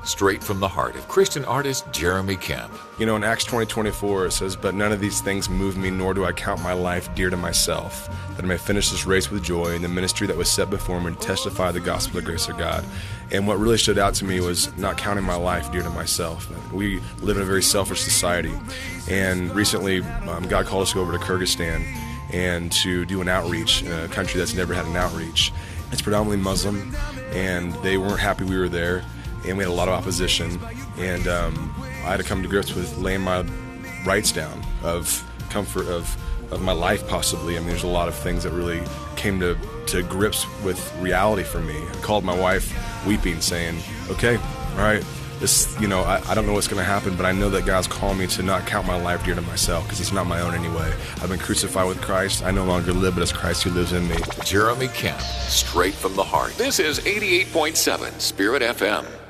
straight from the heart of Christian artist Jeremy Camp. You know, in Acts 20:24, it says, "But none of these things move me, nor do I count my life dear to myself, that I may finish this race with joy in the ministry that was set before me, and testify the gospel of the grace of God." And what really stood out to me was not counting my life dear to myself. We live in a very selfish society, and recently God called us to go over to Kyrgyzstan and to do an outreach in a country that's never had an outreach. It's predominantly Muslim, and they weren't happy we were there, and we had a lot of opposition, and I had to come to grips with laying my rights down of comfort of my life, possibly. I mean, there's a lot of things that really came to grips with reality for me. I called my wife weeping, saying, "Okay, all right, this, you know, I don't know what's going to happen, but I know that God's calling me to not count my life dear to myself, because it's not my own anyway. I've been crucified with Christ. I no longer live, but it's Christ who lives in me." Jeremy Camp, straight from the heart. This is 88.7 Spirit FM.